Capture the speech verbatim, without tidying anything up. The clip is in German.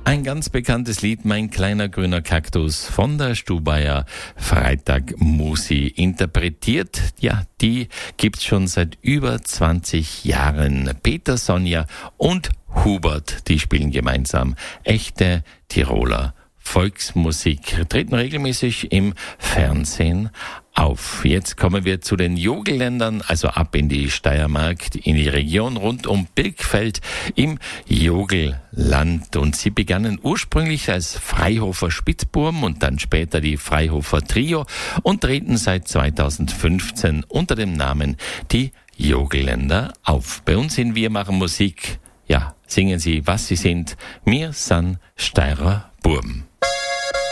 Ein ganz bekanntes Lied, Mein kleiner grüner Kaktus, von der Stubaier Freitag-Musi interpretiert. Ja, die gibt's schon seit über zwanzig Jahren. Peter, Sonja und Hubert, die spielen gemeinsam echte Tiroler Volksmusik, treten regelmäßig im Fernsehen auf. Jetzt kommen wir zu den Jogelländern, also ab in die Steiermark, in die Region rund um Birkfeld im Jogelland. Und sie begannen ursprünglich als Freihofer Spitzbuben und dann später die Freihofer Trio und treten seit zweitausendfünfzehn unter dem Namen die Jogelländer auf. Bei uns in Wir machen Musik, ja, singen sie, was sie sind. Wir sind Steirer Buben.